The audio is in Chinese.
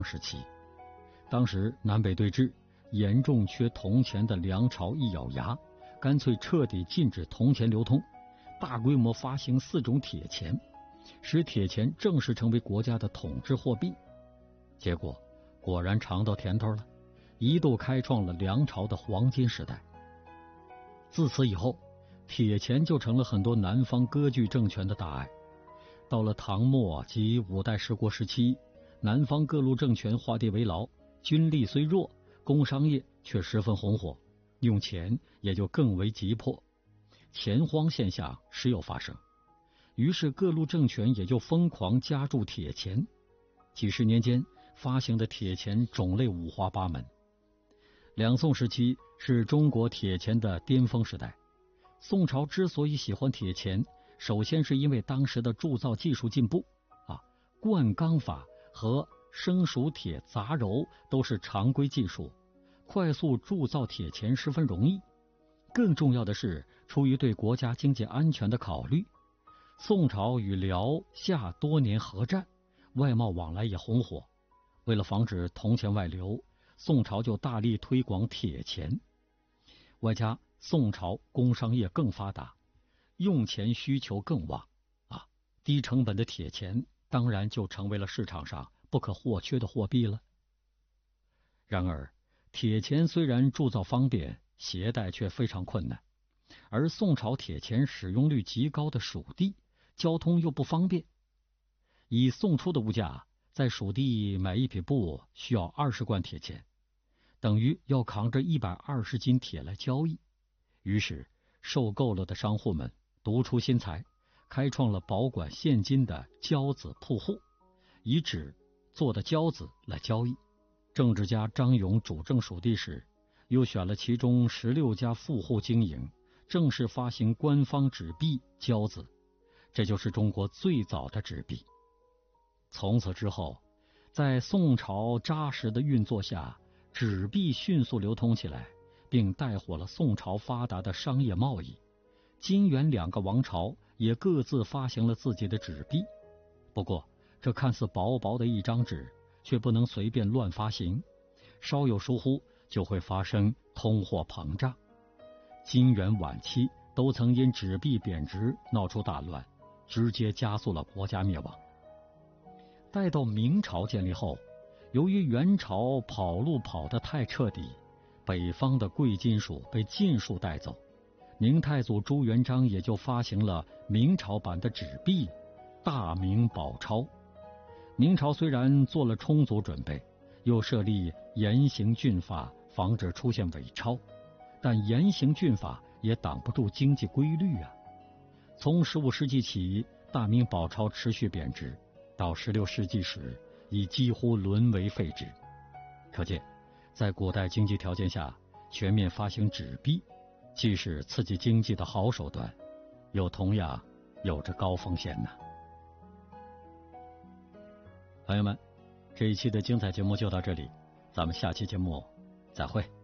时期，当时南北对峙，严重缺铜钱的梁朝一咬牙，干脆彻底禁止铜钱流通，大规模发行4种铁钱，使铁钱正式成为国家的统治货币。结果果然尝到甜头了，一度开创了梁朝的黄金时代。自此以后，铁钱就成了很多南方割据政权的大爱。到了唐末及5代十国时期，南方各路政权画地为牢，军力虽弱，工商业却十分红火，用钱也就更为急迫，钱荒现象时有发生。于是各路政权也就疯狂加铸铁钱，几十年间发行的铁钱种类五花八门。两宋时期是中国铁钱的巅峰时代。宋朝之所以喜欢铁钱，首先是因为当时的铸造技术进步灌钢法和生熟铁杂糅都是常规技术，快速铸造铁钱十分容易。更重要的是，出于对国家经济安全的考虑，宋朝与辽夏多年合战，外贸往来也红火。为了防止铜钱外流，宋朝就大力推广铁钱。外加宋朝工商业更发达，用钱需求更旺低成本的铁钱当然就成为了市场上不可或缺的货币了。然而，铁钱虽然铸造方便，携带却非常困难，而宋朝铁钱使用率极高的蜀地，交通又不方便。以宋初的物价，在蜀地买一匹布需要20贯铁钱，等于要扛着120斤铁来交易。于是受够了的商户们独出心裁，开创了保管现金的交子铺户，以纸做的交子来交易。政治家张勇主政蜀地时，又选了其中16家富户经营，正式发行官方纸币交子，这就是中国最早的纸币。从此之后，在宋朝扎实的运作下，纸币迅速流通起来，并带火了宋朝发达的商业贸易。金元2个王朝也各自发行了自己的纸币。不过，这看似薄薄的一张纸，却不能随便乱发行，稍有疏忽就会发生通货膨胀。金元晚期都曾因纸币贬值闹出大乱，直接加速了国家灭亡。待到明朝建立后，由于元朝跑路跑得太彻底，北方的贵金属被尽数带走，明太祖朱元璋也就发行了明朝版的纸币大明宝钞。明朝虽然做了充足准备，又设立严刑峻法，防止出现伪钞，但严刑峻法也挡不住经济规律从15世纪起，大明宝钞持续贬值，到16世纪时已几乎沦为废纸。可见，在古代经济条件下，全面发行纸币既是刺激经济的好手段，又同样有着高风险呢。朋友们，这一期的精彩节目就到这里，咱们下期节目再会。